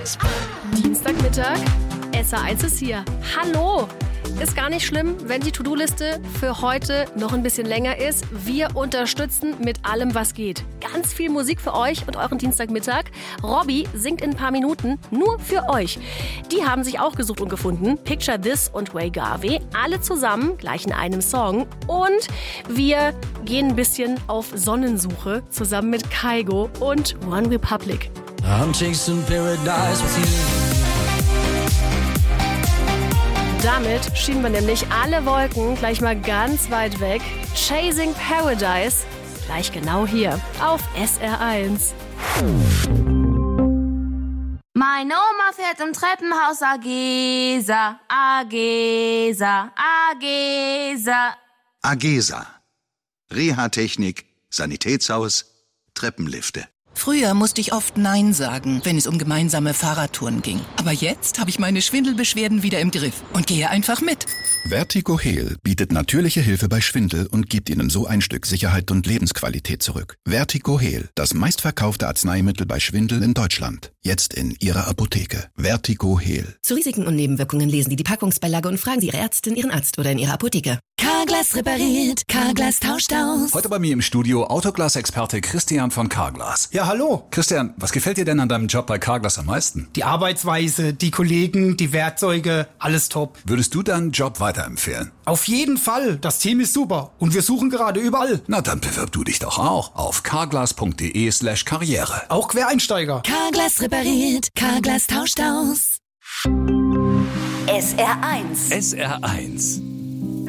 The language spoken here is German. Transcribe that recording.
Dienstagmittag, SR1 ist hier. Hallo! Ist gar nicht schlimm, wenn die To-Do-Liste für heute noch ein bisschen länger ist. Wir unterstützen mit allem, was geht. Ganz viel Musik für euch und euren Dienstagmittag. Robbie singt in ein paar Minuten nur für euch. Die haben sich auch gesucht und gefunden. Picture This und Way Garvey. Alle zusammen, gleich in einem Song. Und wir gehen ein bisschen auf Sonnensuche zusammen mit Kygo und One Republic. I'm chasing paradise with you. Damit schieben wir nämlich alle Wolken gleich mal ganz weit weg. Chasing Paradise, gleich genau hier auf SR1. Meine Oma fährt im Treppenhaus Agesa, Agesa, Agesa. Agesa. Reha-Technik, Sanitätshaus, Treppenlifte. Früher musste ich oft Nein sagen, wenn es um gemeinsame Fahrradtouren ging. Aber jetzt habe ich meine Schwindelbeschwerden wieder im Griff und gehe einfach mit. Vertigo Heal bietet natürliche Hilfe bei Schwindel und gibt Ihnen so ein Stück Sicherheit und Lebensqualität zurück. Vertigo Heal, das meistverkaufte Arzneimittel bei Schwindel in Deutschland. Jetzt in Ihrer Apotheke. Vertigo Heal. Zu Risiken und Nebenwirkungen lesen Sie die Packungsbeilage und fragen Sie Ihre Ärztin, Ihren Arzt oder in Ihrer Apotheke. Carglass repariert, Carglass tauscht aus. Heute bei mir im Studio Autoglas-Experte Christian von Carglass. Ja, hallo. Christian, was gefällt dir denn an deinem Job bei Carglass am meisten? Die Arbeitsweise, die Kollegen, die Werkzeuge, alles top. Würdest du deinen Job weiterempfehlen? Auf jeden Fall. Das Team ist super. Und wir suchen gerade überall. Na, dann bewirb du dich doch auch auf carglass.de/karriere. Auch Quereinsteiger. Carglass repariert, Carglass tauscht aus. SR1. SR1.